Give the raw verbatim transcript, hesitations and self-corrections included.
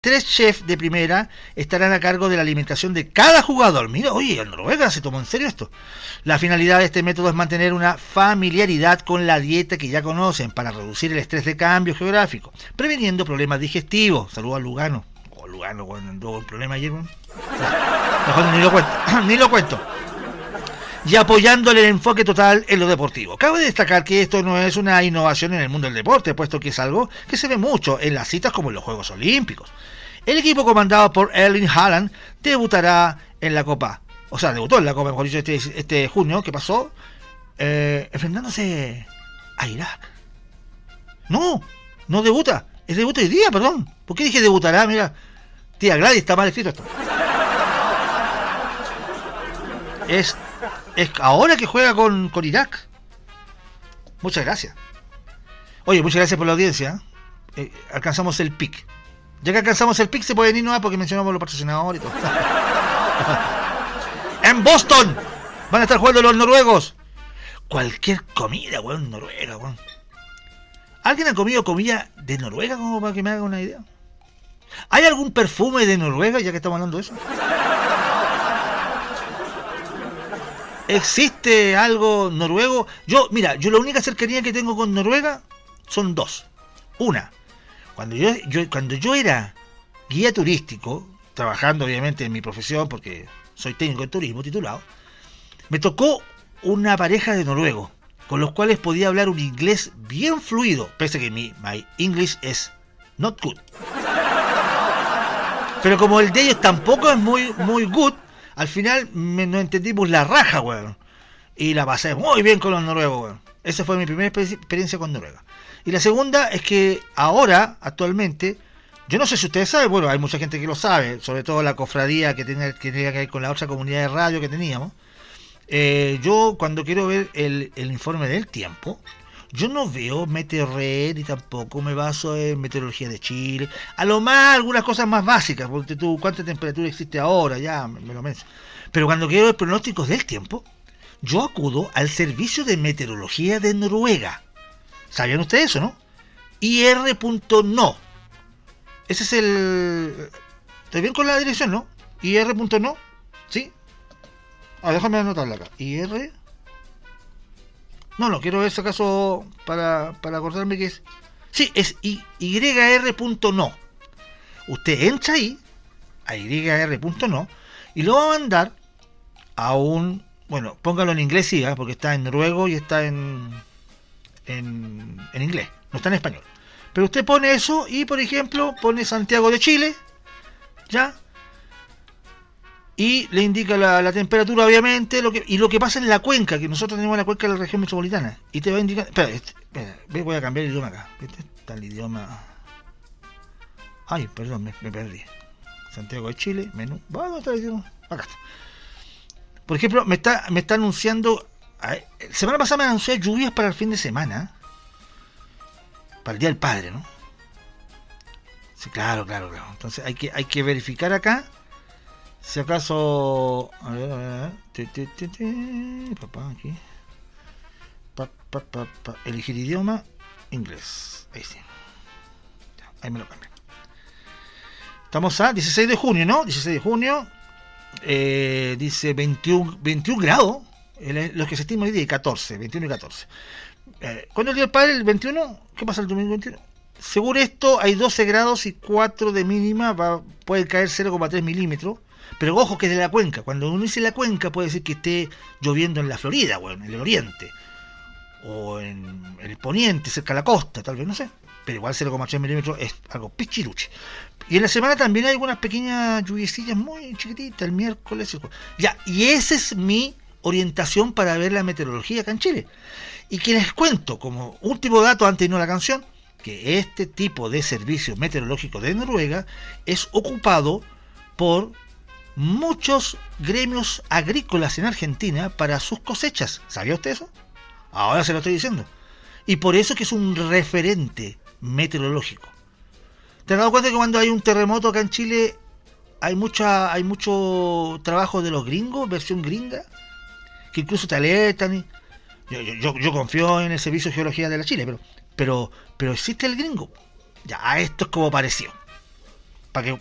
Tres chefs de primera estarán a cargo de la alimentación de cada jugador. Mira, oye, en Noruega se tomó en serio esto. La finalidad de este método es mantener una familiaridad con la dieta que ya conocen para reducir el estrés de cambio geográfico, previniendo problemas digestivos. Saludos a Lugano. Oh, Lugano, cuando anduvo un problema ayer, bueno. Mejor ni lo cuento. ni lo cuento. Y apoyándole el enfoque total en lo deportivo. Cabe destacar que esto no es una innovación en el mundo del deporte, puesto que es algo que se ve mucho en las citas como en los Juegos Olímpicos. El equipo comandado por Erling Haaland debutará en la Copa, o sea, debutó en la Copa, mejor dicho, este, este junio, que pasó, eh, enfrentándose a Irak. No, no debuta, es debut hoy día, perdón. ¿Por qué dije debutará? Mira, tía Gladys, está mal escrito esto. Es... Es ahora que juega con, con Irak. Muchas gracias. Oye, muchas gracias por la audiencia. Eh, alcanzamos el pic. Ya que alcanzamos el pic, se pueden ir nomás porque mencionamos los patrocinadores y todo. En Boston van a estar jugando los noruegos. Cualquier comida, weón, Noruega, weón. ¿Alguien ha comido comida de Noruega como para que me haga una idea? ¿Hay algún perfume de Noruega, ya que estamos hablando de eso? ¿Existe algo noruego? Yo, mira, yo la única cercanía que tengo con Noruega son dos. Una, cuando yo, yo, cuando yo era guía turístico, trabajando obviamente en mi profesión, porque soy técnico de turismo titulado, me tocó una pareja de noruegos, con los cuales podía hablar un inglés bien fluido, pese a que mi my English es not good. Pero como el de ellos tampoco es muy, muy good, al final me, nos entendimos la raja, weón. Y la pasé muy bien con los noruegos, weón. Esa fue mi primera experiencia con Noruega. Y la segunda es que ahora, actualmente, yo no sé si ustedes saben, bueno, hay mucha gente que lo sabe, sobre todo la cofradía que tenía que, tenía que ver con la otra comunidad de radio que teníamos. Eh, yo cuando quiero ver el, el informe del tiempo, yo no veo Meteorred ni tampoco me baso en Meteorología de Chile. A lo más algunas cosas más básicas, porque tú, ¿cuánta temperatura existe ahora? Ya, me, me lo menciono. Pero cuando quiero ver pronósticos del tiempo, yo acudo al Servicio de Meteorología de Noruega. ¿Sabían ustedes eso, no? I R punto no. Ese es el... ¿Está bien con la dirección, no? I R punto no. ¿Sí? Ah, déjame anotarla acá. I R... No, no, quiero ver si acaso para, para acordarme que es... Sí, es Y R punto no. Usted entra ahí, a Y R punto no, y lo va a mandar a un... Bueno, póngalo en inglés, sí, ¿eh? Porque está en noruego y está en, en, en inglés, no está en español. Pero usted pone eso y, por ejemplo, pone Santiago de Chile, ¿ya? Y le indica la, la temperatura, obviamente, lo que, y lo que pasa en la cuenca, que nosotros tenemos la cuenca de la región metropolitana. Y te va a indicar... Espera, espera, voy a cambiar el idioma acá. Este está el idioma... Ay, perdón, me, me perdí. Santiago de Chile, menú... ¿Dónde está el idioma? Acá está. Por ejemplo, me está, me está anunciando... La semana pasada me anunció lluvias para el fin de semana. Para el Día del Padre, ¿no? Sí, claro, claro, claro. Entonces hay que, hay que verificar acá. Si acaso... A ver, a ver, a ver. Te, te, te, te. Papá, aquí. Pa, pa, pa, pa. Elegir idioma. Inglés. Ahí sí. Ya, ahí me lo cambié. Estamos a dieciséis de junio, ¿no? dieciséis de junio. Eh, dice veintiuno, veintiún grados. Los que se estiman hoy día, catorce. veintiuno y catorce. Eh, ¿Cuándo es el Día del Padre? ¿El veintiuno? ¿Qué pasa el domingo veintiuno? Según esto, hay doce grados y cuatro de mínima. Va, puede caer cero coma tres milímetros. Pero ojo que es de la cuenca. Cuando uno dice la cuenca puede decir que esté lloviendo en la Florida, o en el oriente, o en el poniente, cerca de la costa, tal vez, no sé. Pero igual cero coma tres milímetros es algo pichiruche. Y en la semana también hay algunas pequeñas lluviecillas muy chiquititas, el miércoles. El ya, y esa es mi orientación para ver la meteorología acá en Chile. Y que les cuento, como último dato antes de irnos a la canción, que este tipo de servicio meteorológico de Noruega es ocupado por muchos gremios agrícolas en Argentina para sus cosechas. ¿Sabía usted eso? Ahora se lo estoy diciendo. Y por eso que es un referente meteorológico. ¿Te has dado cuenta que cuando hay un terremoto acá en Chile hay mucha, hay mucho trabajo de los gringos, versión gringa, que incluso te alertan? Y yo, yo, yo confío en el Servicio de Geología de la Chile, pero, pero, pero existe el gringo. Ya, esto es como parecido. para que